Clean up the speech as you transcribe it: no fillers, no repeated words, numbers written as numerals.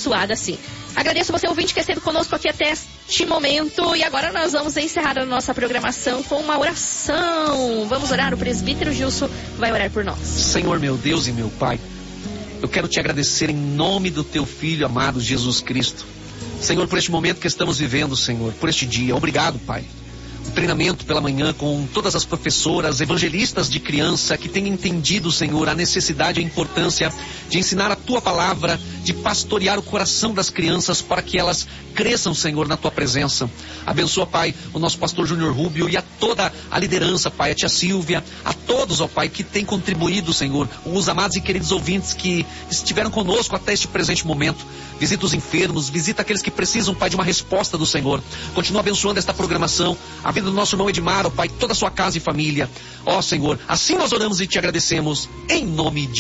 abençoada assim. Agradeço você, ouvinte, que esteve conosco aqui até este momento. E agora nós vamos encerrar a nossa programação com uma oração. Vamos orar, o presbítero Gilson vai orar por nós. Senhor, meu Deus e meu Pai, eu quero te agradecer em nome do teu Filho amado Jesus Cristo. Senhor, por este momento que estamos vivendo, Senhor, por este dia. Obrigado, Pai. O treinamento pela manhã com todas as professoras, evangelistas de criança que têm entendido, Senhor, a necessidade e a importância de ensinar a tua palavra, de pastorear o coração das crianças para que elas cresçam, Senhor, na tua presença. Abençoa, Pai, o nosso pastor Júnior Rubio e a toda a liderança, Pai, a tia Silvia, a todos, ó Pai, que têm contribuído, Senhor, os amados e queridos ouvintes que estiveram conosco até este presente momento. Visita os enfermos, visita aqueles que precisam, Pai, de uma resposta do Senhor. Continua abençoando esta programação, a vida do nosso irmão Edmar, ó Pai, toda a sua casa e família. Ó Senhor, assim nós oramos e te agradecemos, em nome de